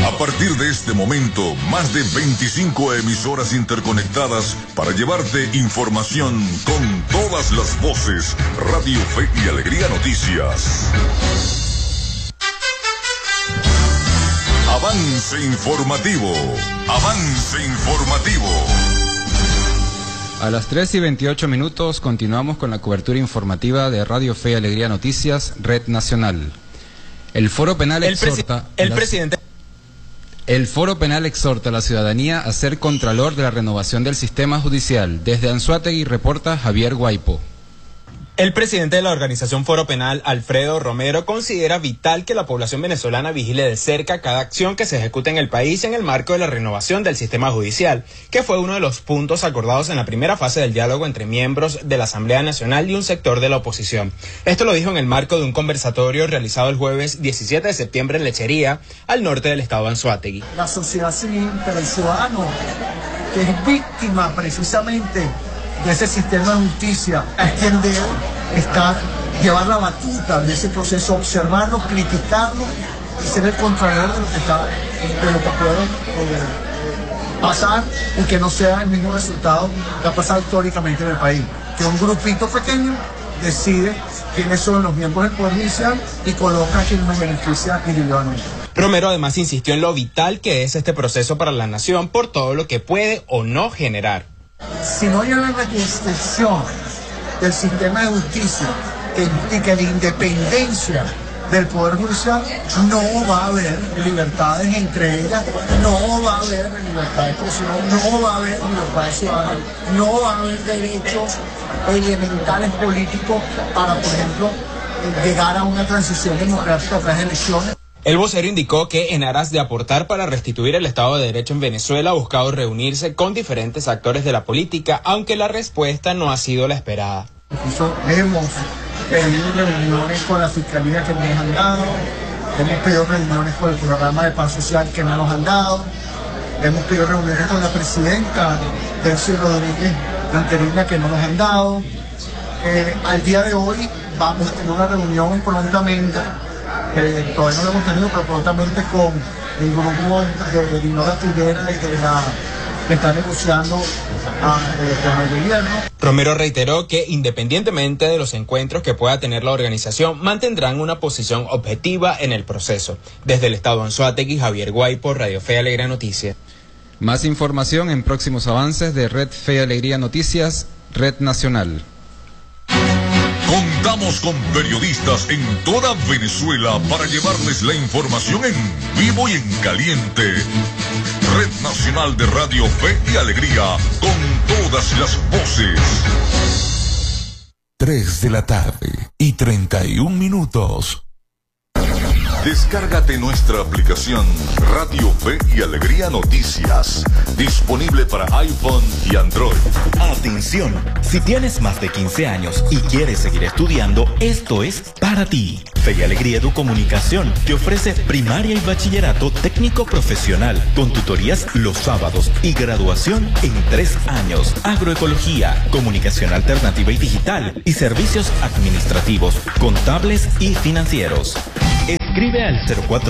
A partir de este momento, más de 25 emisoras interconectadas para llevarte información con todas las voces. Radio Fe y Alegría Noticias. Avance informativo. Avance informativo. A las 3:28 continuamos con la cobertura informativa de Radio Fe y Alegría Noticias, Red Nacional. El Foro Penal exhorta a la ciudadanía a ser contralor de la renovación del sistema judicial. Desde Anzoátegui reporta Javier Guaipo. El presidente de la organización Foro Penal, Alfredo Romero, considera vital que la población venezolana vigile de cerca cada acción que se ejecuta en el país en el marco de la renovación del sistema judicial, que fue uno de los puntos acordados en la primera fase del diálogo entre miembros de la Asamblea Nacional y un sector de la oposición. Esto lo dijo en el marco de un conversatorio realizado el jueves 17 de septiembre en Lechería, al norte del estado de Anzoátegui. La sociedad civil, pero el ciudadano, que es víctima precisamente de ese sistema de justicia, es quien debe llevar la batuta de ese proceso, observarlo, criticarlo y ser el contralor de lo que puede pasar y que no sea el mismo resultado que ha pasado históricamente en el país. Que un grupito pequeño decide quiénes son los miembros del Poder Judicial y coloca a quien nos beneficia individualmente. Romero además insistió en lo vital que es este proceso para la nación por todo lo que puede o no generar. Si no hay una reconstrucción del sistema de justicia que implique la independencia del Poder Judicial, no va a haber libertades entre ellas, no va a haber libertad de expresión, no va a haber libertad de ciudadano, no va a haber derechos elementales políticos para, por ejemplo, llegar a una transición democrática tras elecciones. El vocero indicó que en aras de aportar para restituir el Estado de Derecho en Venezuela ha buscado reunirse con diferentes actores de la política, aunque la respuesta no ha sido la esperada. Incluso hemos pedido reuniones con la Fiscalía que no nos han dado, hemos pedido reuniones con el programa de paz social que no nos han dado, hemos pedido reuniones con la presidenta Delcy Rodríguez Interina que no nos han dado. Al día de hoy vamos a tener una reunión prontamente. Todavía no lo hemos tenido, pero prontamente con el grupo de Dinora Figuera y que está negociando con el gobierno. Romero reiteró que independientemente de los encuentros que pueda tener la organización, mantendrán una posición objetiva en el proceso. Desde el estado de Anzoátegui, Javier Guaipo, Radio Fe y Alegría Noticias. Más información en próximos avances de Red Fe y Alegría Noticias, Red Nacional. Contamos con periodistas en toda Venezuela para llevarles la información en vivo y en caliente. Red Nacional de Radio Fe y Alegría, con todas las voces. 3:31. Descárgate nuestra aplicación Radio Fe y Alegría Noticias, disponible para iPhone y Android. Atención, si tienes más de 15 años y quieres seguir estudiando, esto es para ti. Fe y Alegría Educomunicación te ofrece primaria y bachillerato técnico profesional con tutorías los sábados y graduación en 3 años. Agroecología, comunicación alternativa y digital y servicios administrativos, contables y financieros. Escribe al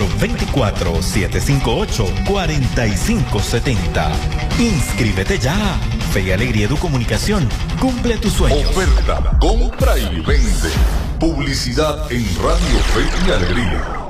0424-758-4570. Inscríbete ya. Fe y Alegría Educomunicación. Cumple tu sueño. Oferta, compra y vende. Publicidad en Radio Fe y Alegría.